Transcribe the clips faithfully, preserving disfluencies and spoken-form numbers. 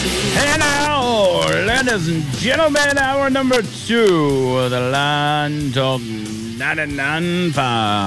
And now, ladies and gentlemen, hour number two of the Line Talk ninety-nine point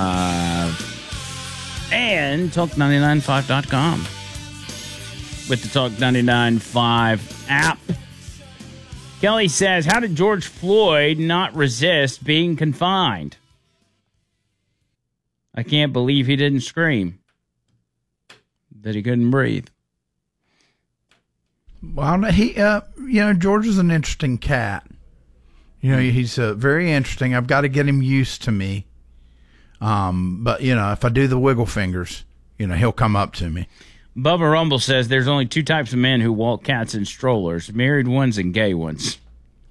five and talk ninety-nine point five dot com with the Talk ninety-nine point five app. Kelly says, how did George Floyd not resist being confined? I can't believe he didn't scream that he couldn't breathe. Well, he, uh, you know, George is an interesting cat. You know, he's uh, very interesting. I've got to get him used to me. Um, but, you know, if I do the wiggle fingers, you know, he'll come up to me. Bubba Rumble says there's only two types of men who walk cats in strollers, married ones and gay ones.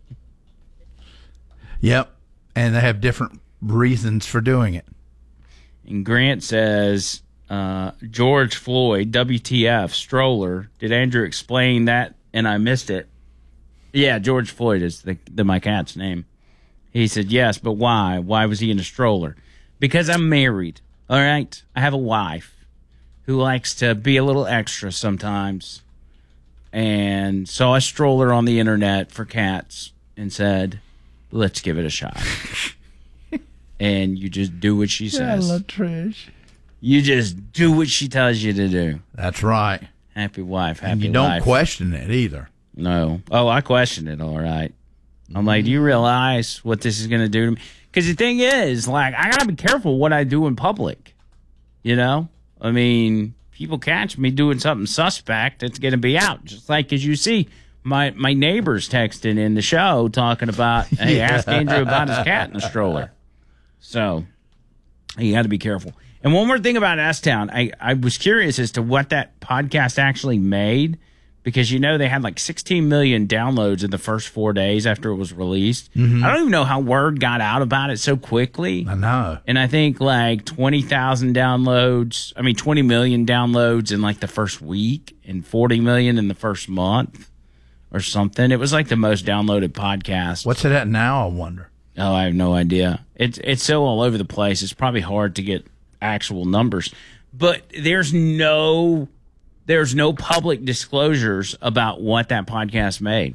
Yep. And they have different reasons for doing it. And Grant says, uh, George Floyd, W T F, stroller. Did Andrew explain that and I missed it? Yeah, George Floyd is the, the my cat's name. He said, yes, but why? Why was he in a stroller? Because I'm married, all right? I have a wife who likes to be a little extra sometimes and saw a stroller on the internet for cats and said, let's give it a shot. And you just do what she says. Hello, Trish. You just do what she tells you to do. That's right. Happy wife, happy and you don't life. question it either. No. Oh, I question it, all right. I'm like, do you realize what this is going to do to me? Because the thing is, like, I got to be careful what I do in public. You know? I mean, people catch me doing something suspect, it's going to be out. Just like, as you see, my, my neighbor's texting in the show talking about, hey, yeah. ask Andrew about his cat in the stroller. So, you got to be careful. And one more thing about S-Town, I, I was curious as to what that podcast actually made, because, you know, they had like sixteen million downloads in the first four days after it was released. Mm-hmm. I don't even know how word got out about it so quickly. I know. And I think like twenty thousand downloads, I mean, twenty million downloads in like the first week and forty million in the first month or something. It was like the most downloaded podcast. What's it at now, I wonder? Oh, I have no idea. It's, it's so all over the place. It's probably hard to get actual numbers, but there's no there's no public disclosures about what that podcast made.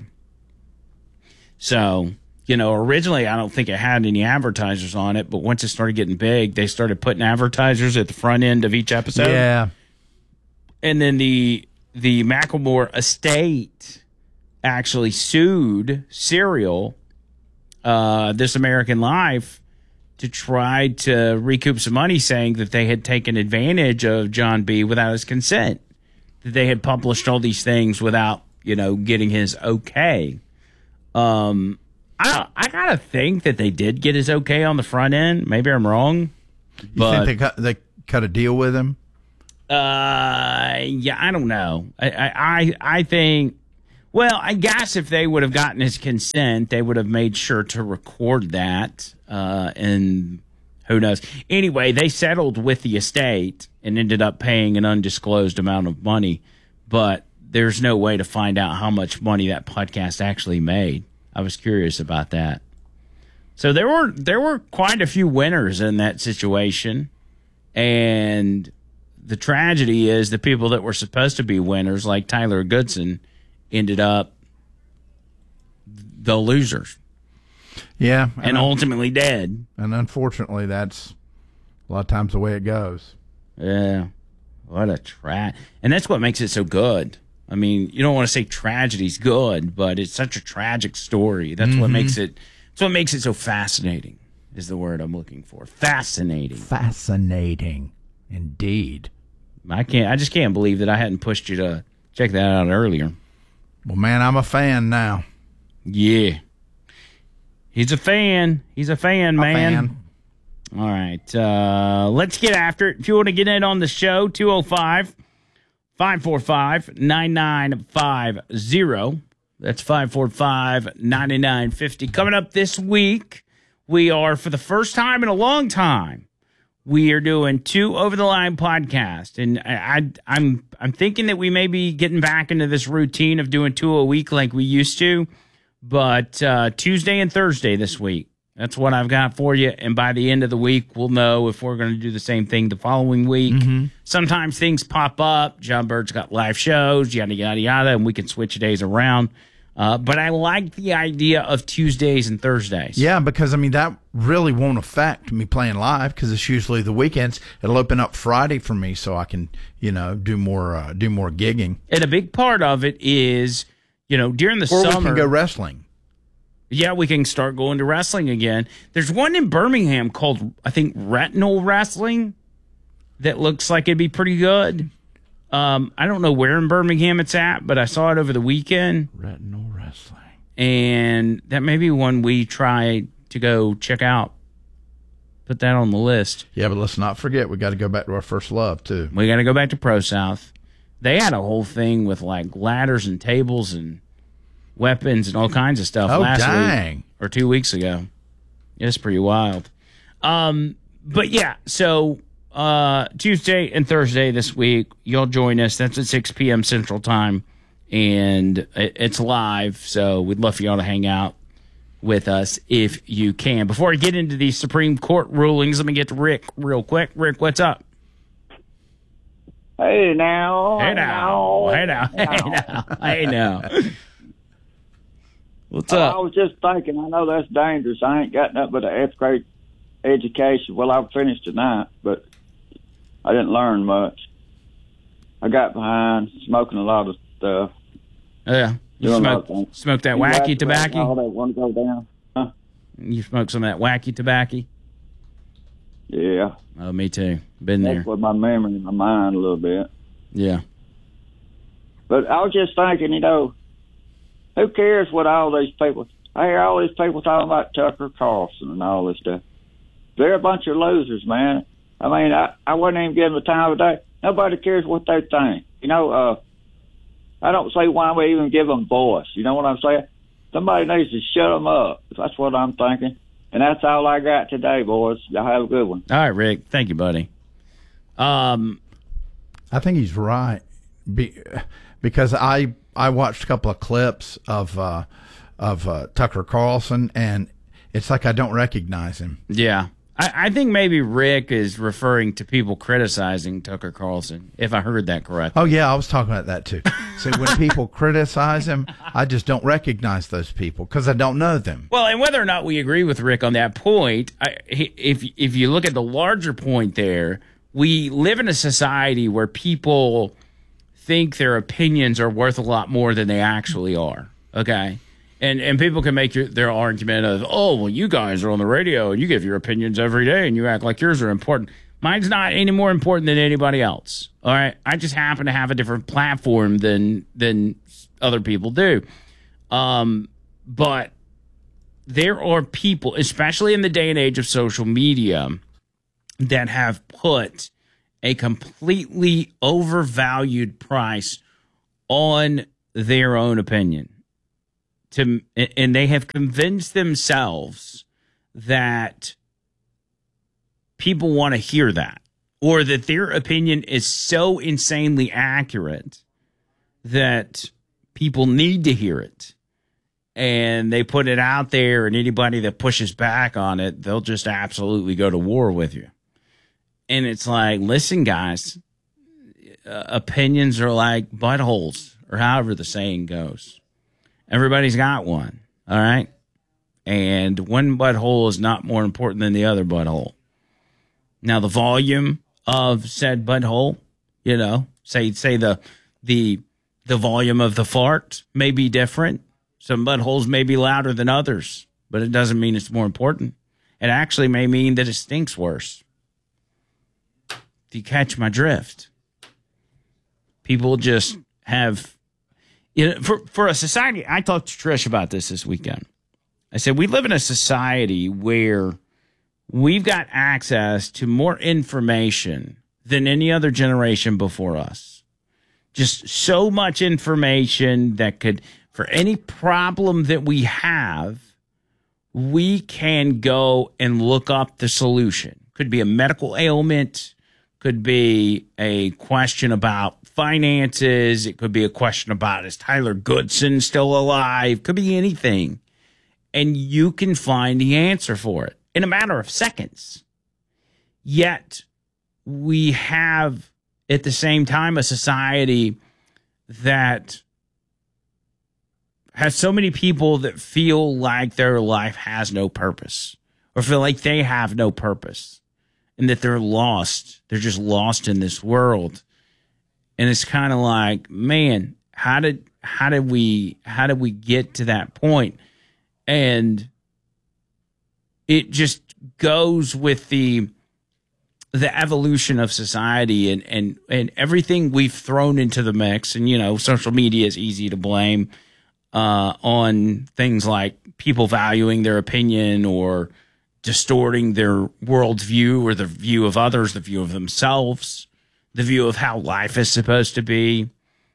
So, you know, originally I don't think it had any advertisers on it, but once it started getting big, they started putting advertisers at the front end of each episode. Yeah. And then the the Macklemore estate actually sued Serial, uh, This American Life, to try to recoup some money, saying that they had taken advantage of John B. without his consent, that they had published all these things without, you know, getting his okay. Um, I I gotta think that they did get his okay on the front end. Maybe I'm wrong. You but, think they cut, they cut a deal with him? Uh, yeah, I don't know. I I I think. Well, I guess if they would have gotten his consent, they would have made sure to record that. Uh, and who knows? Anyway, they settled with the estate and ended up paying an undisclosed amount of money. But there's no way to find out how much money that podcast actually made. I was curious about that. So there were there were quite a few winners in that situation. And the tragedy is the people that were supposed to be winners, like Tyler Goodson, ended up the losers. Yeah. And, and ultimately dead. And unfortunately, that's a lot of times the way it goes. Yeah. What a tra- And that's what makes it so good. I mean, you don't want to say tragedy's good, but it's such a tragic story. That's mm-hmm. what makes it that's what makes it so fascinating, is the word I'm looking for. Fascinating. Fascinating. Indeed. I can't I just can't believe that I hadn't pushed you to check that out earlier. Well, man, I'm a fan now. Yeah. He's a fan. He's a fan, man. A fan. All right. Uh, let's get after it. If you want to get in on the show, two oh five, five four five, nine nine five oh. That's five four five, nine nine five oh. Coming up this week, we are, for the first time in a long time, we are doing two Over the Line podcasts, and I, I, I'm I'm thinking that we may be getting back into this routine of doing two a week like we used to. But uh, Tuesday and Thursday this week, That's what I've got for you. And by the end of the week, we'll know if we're going to do the same thing the following week. Mm-hmm. Sometimes things pop up. John Bird's got live shows, yada, yada, yada, and we can switch days around. Uh, but I like the idea of Tuesdays and Thursdays. Yeah, because, I mean, that really won't affect me playing live because it's usually the weekends. It'll open up Friday for me so I can, you know, do more uh, do more gigging. And a big part of it is, you know, during the or summer. Or we can go wrestling. Yeah, we can start going to wrestling again. There's one in Birmingham called, I think, Retinal Wrestling that looks like it'd be pretty good. Um, I don't know where in Birmingham it's at, but I saw it over the weekend. Retinal Wrestling. And that may be one we try to go check out. Put that on the list. Yeah, but let's not forget, we got to go back to our first love, too. We got to go back to Pro South. They had a whole thing with, like, ladders and tables and weapons and all kinds of stuff oh, last dang. week or two weeks ago. It's pretty wild. Um, but yeah, so uh, Tuesday and Thursday this week, you'll join us. That's at six p.m. Central Time, and it, it's live. So we'd love for y'all to hang out with us if you can. Before I get into these Supreme Court rulings, let me get to Rick real quick. Rick, what's up? Hey now. Hey now. Hey now. Hey now. Hey now. What's oh, up? I was just thinking, I know that's dangerous. I ain't got nothing but an eighth grade education. Well, I've finished tonight, but I didn't learn much. I got behind smoking a lot of stuff. Yeah. You smoke, smoke that wacky tobacco? All that want to go down. Huh? You smoke some of that wacky tobacco? Yeah. Oh, me too. Been That's there. with my memory in my mind a little bit. Yeah. But I was just thinking, you know, who cares what all these people... I hear all these people talking about Tucker Carlson and all this stuff. They're a bunch of losers, man. I mean, I, I wouldn't even give them the time of day. Nobody cares what they think. You know, uh, I don't see why we even give them voice. You know what I'm saying? Somebody needs to shut them up. That's what I'm thinking. And that's all I got today, boys. Y'all have a good one. All right, Rick. Thank you, buddy. Um, I think he's right. Be, because I I watched a couple of clips of uh, of uh, Tucker Carlson, and it's like I don't recognize him. Yeah. I, I think maybe Rick is referring to people criticizing Tucker Carlson, if I heard that correctly. Oh, yeah, I was talking about that, too. So when people criticize him, I just don't recognize those people because I don't know them. Well, and whether or not we agree with Rick on that point, I, if if you look at the larger point there, we live in a society where people think their opinions are worth a lot more than they actually are, okay? And and people can make your, their argument of, oh, well, you guys are on the radio and you give your opinions every day and you act like yours are important. Mine's not any more important than anybody else. All right, I just happen to have a different platform than than other people do. Um, but there are people, especially in the day and age of social media, that have put a completely overvalued price on their own opinion. To, and they have convinced themselves that people want to hear that, or that their opinion is so insanely accurate that people need to hear it. And they put it out there, and anybody that pushes back on it, they'll just absolutely go to war with you. And it's like, listen, guys, uh, opinions are like buttholes, or however the saying goes. Everybody's got one, all right? And one butthole is not more important than the other butthole. Now, the volume of said butthole, you know, say say the the the volume of the fart may be different. Some buttholes may be louder than others, but it doesn't mean it's more important. It actually may mean that it stinks worse. Do you catch my drift? People just have... You know, for, for a society, I talked to Trish about this this weekend. I said, we live in a society where we've got access to more information than any other generation before us. Just so much information that could, for any problem that we have, we can go and look up the solution. Could be a medical ailment, could be a question about finances. It could be a question about, is Tyler Goodson still alive? Could be anything. and you can find the answer for it in a matter of seconds. Yet we have at the same time a society that has so many people that feel like their life has no purpose or feel like they have no purpose and that they're lost. They're just lost in this world. And it's kind of like, man, how did how did we how did we get to that point? And it just goes with the the evolution of society and, and, and everything we've thrown into the mix. And, you know, social media is easy to blame uh, on things like people valuing their opinion or distorting their worldview or the view of others, the view of themselves, the view of how life is supposed to be,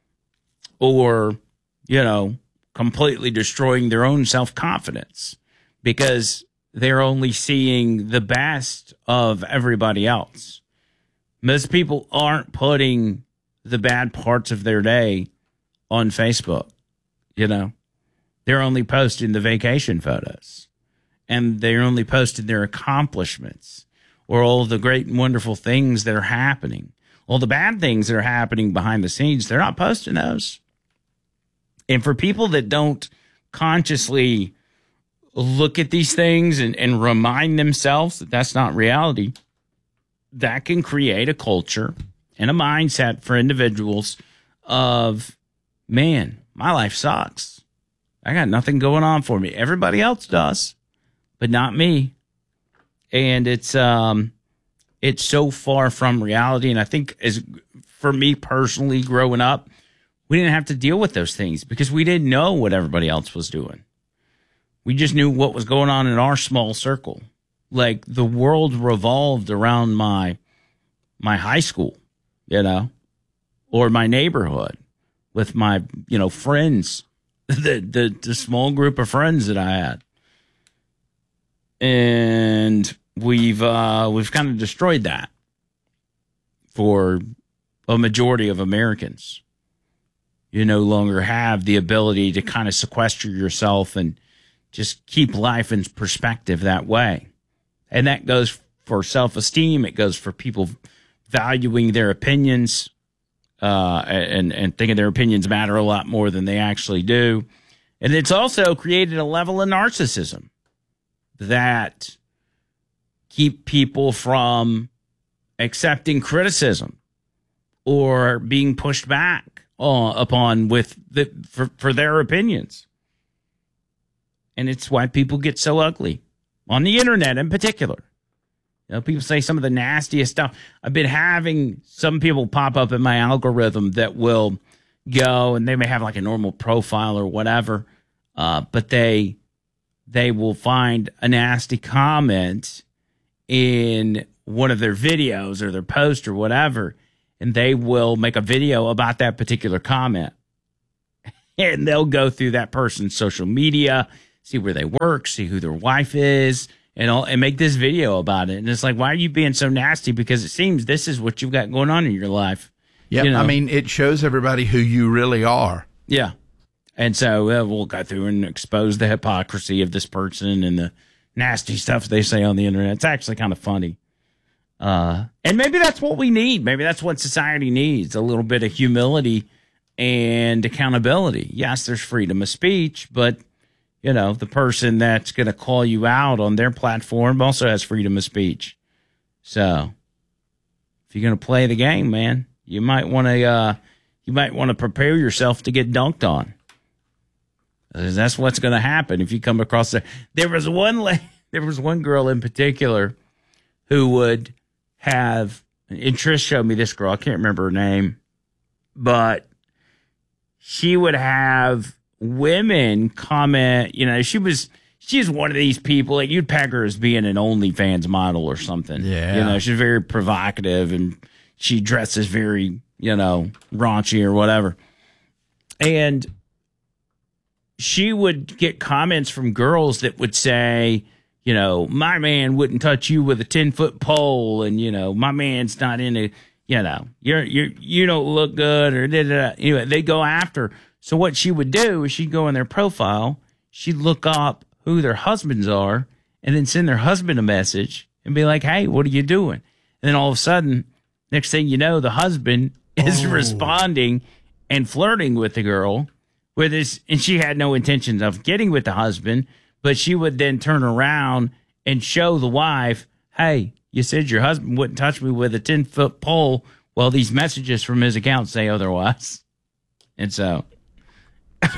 or, you know, completely destroying their own self-confidence because they're only seeing the best of everybody else. Most people aren't putting the bad parts of their day on Facebook, you know. They're only posting the vacation photos, and they're only posting their accomplishments or all the great and wonderful things that are happening. All the bad things that are happening behind the scenes, they're not posting those. And for people that don't consciously look at these things and, and remind themselves that that's not reality, that can create a culture and a mindset for individuals of, man, my life sucks. I got nothing going on for me. Everybody else does, but not me. And it's um, it's so far from reality. And I think as for me personally, growing up, we didn't have to deal with those things because we didn't know what everybody else was doing. We just knew what was going on in our small circle. Like the world revolved around my my high school, you know, or my neighborhood with my, you know, friends, the the, the small group of friends that I had. And we've uh, we've kind of destroyed that for a majority of Americans. You no longer have the ability to kind of sequester yourself and just keep life in perspective that way. And that goes for self-esteem. It goes for people valuing their opinions uh, and, and thinking their opinions matter a lot more than they actually do. And it's also created a level of narcissism that keep people from accepting criticism or being pushed back uh, upon with the, for, for their opinions. And it's why people get so ugly on the internet in particular. You know, people say some of the nastiest stuff. I've been having some people pop up in my algorithm that will go and they may have like a normal profile or whatever, uh, but they they will find a nasty comment in one of their videos or their post or whatever, and they will make a video about that particular comment. And they'll go through that person's social media, see where they work, see who their wife is, and all, and make this video about it. And it's like, why are you being so nasty? Because it seems this is what you've got going on in your life. Yeah, you know? I mean, it shows everybody who you really are. Yeah. And so uh, we'll go through and expose the hypocrisy of this person and the nasty stuff they say on the internet. It's actually kind of funny. Uh, and maybe that's what we need. Maybe that's what society needs, a little bit of humility and accountability. Yes, there's freedom of speech, but you know, the person that's going to call you out on their platform also has freedom of speech. So if you're going to play the game, man, you might want to, uh, you might want to prepare yourself to get dunked on. That's what's going to happen if you come across there. There was one, la- there was one girl in particular who would have, and Trish showed me this girl. I can't remember her name, but she would have women comment, you know, she was, she's one of these people, like you'd peg her as being an OnlyFans model or something. Yeah. You know, she's very provocative and she dresses very, you know, raunchy or whatever. And she would get comments from girls that would say, you know, my man wouldn't touch you with a ten foot pole. And, you know, my man's not into, you know, you're, you're, you don't look good or da, da, da. Anyway, they go after. So what she would do is she'd go in their profile, she'd look up who their husbands are and then send their husband a message and be like, hey, what are you doing? And then all of a sudden, next thing you know, the husband is Oh. responding and flirting with the girl with this, and she had no intentions of getting with the husband, but she would then turn around and show the wife, hey, you said your husband wouldn't touch me with a ten-foot pole. Well, these messages from his account say otherwise. And so it's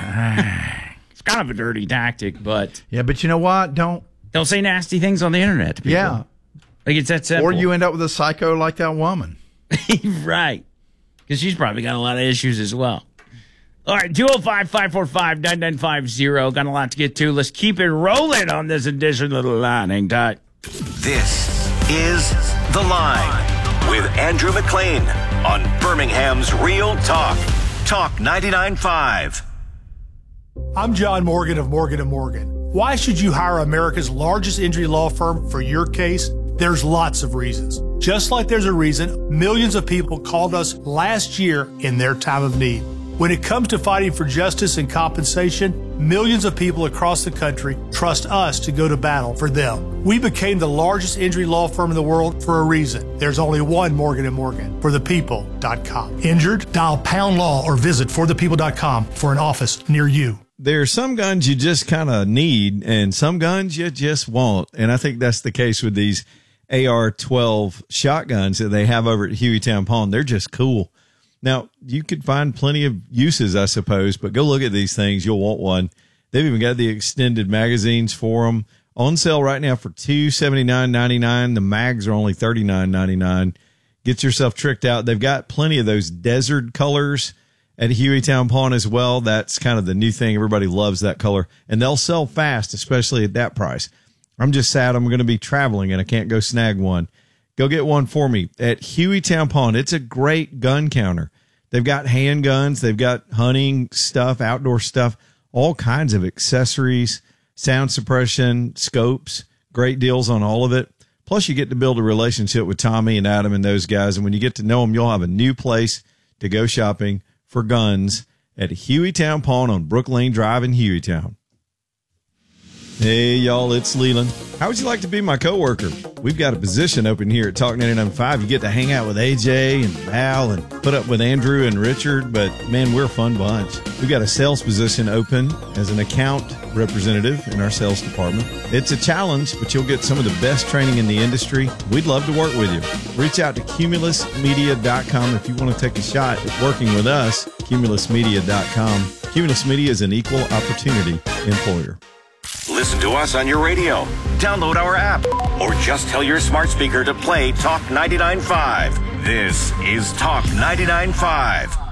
kind of a dirty tactic, but Yeah, but you know what? Don't. don't say nasty things on the internet to people. Yeah. Like it's that simple. Or you end up with a psycho like that woman. Right. Because she's probably got a lot of issues as well. All right, two oh five, five four five, nine nine five zero. Got a lot to get to. Let's keep it rolling on this edition of The Line. Hang tight. This is The Line with Andrew McLean on Birmingham's Real Talk. Talk ninety-nine point five. I'm John Morgan of Morgan and Morgan. Why should you hire America's largest injury law firm for your case? There's lots of reasons. Just like there's a reason millions of people called us last year in their time of need. When it comes to fighting for justice and compensation, millions of people across the country trust us to go to battle for them. We became the largest injury law firm in the world for a reason. There's only one Morgan and Morgan, for the people dot com. Injured? Dial pound law or visit for the people dot com for an office near you. There are some guns you just kind of need and some guns you just want. And I think that's the case with these A R twelve shotguns that they have over at Hueytown Pawn. They're just cool. Now, you could find plenty of uses, I suppose, but go look at these things. You'll want one. They've even got the extended magazines for them on sale right now for two hundred seventy-nine ninety-nine. The mags are only thirty-nine ninety-nine. Get yourself tricked out. They've got plenty of those desert colors at Hueytown Pawn as well. That's kind of the new thing. Everybody loves that color, and they'll sell fast, especially at that price. I'm just sad I'm going to be traveling and I can't go snag one. Go get one for me at Hueytown Pawn. It's a great gun counter. They've got handguns. They've got hunting stuff, outdoor stuff, all kinds of accessories, sound suppression, scopes, great deals on all of it. Plus, you get to build a relationship with Tommy and Adam and those guys. And when you get to know them, you'll have a new place to go shopping for guns at Hueytown Pawn on Brook Lane Drive in Hueytown. Hey, y'all, it's Leland. How would you like to be my coworker? We've got a position open here at Talk ninety-nine point five. You get to hang out with A J and Val and put up with Andrew and Richard, but, man, we're a fun bunch. We've got a sales position open as an account representative in our sales department. It's a challenge, but you'll get some of the best training in the industry. We'd love to work with you. Reach out to cumulus media dot com if you want to take a shot at working with us, cumulus media dot com. Cumulus Media is an equal opportunity employer. Listen to us on your radio. Download our app. Or just tell your smart speaker to play Talk ninety-nine point five. This is Talk ninety-nine point five.